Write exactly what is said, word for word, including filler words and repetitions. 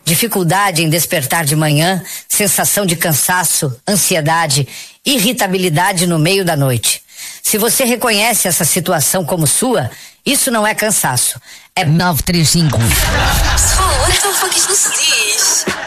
dificuldade em despertar de manhã, sensação de cansaço, ansiedade, irritabilidade no meio da noite. Se você reconhece essa situação como sua, isso não é cansaço. É nove três cinco. Pessoal, what the fuck is this?